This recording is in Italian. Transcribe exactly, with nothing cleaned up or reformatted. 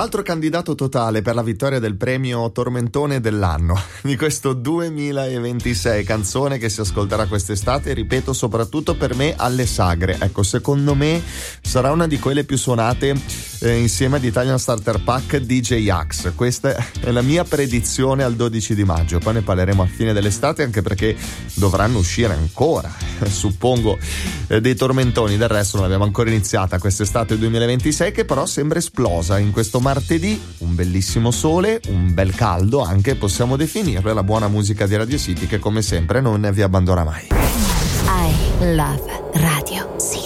altro candidato totale per la vittoria del premio Tormentone dell'anno di questo duemilaventisei, canzone che si ascolterà quest'estate, ripeto, soprattutto per me alle sagre. Ecco, secondo me sarà una di quelle più suonate eh, insieme ad Italian Starter Pack D J Axe. Questa è la mia predizione al dodici di maggio, poi ne parleremo a fine dell'estate, anche perché dovranno uscire ancora, suppongo, eh, dei tormentoni. Del resto non abbiamo ancora iniziata quest'estate duemilaventisei, che però sembra esplosa in questo martedì. Un bellissimo sole, un bel caldo anche, possiamo definirlo, e la buona musica di Radio City che come sempre non vi abbandona mai. I love Radio City.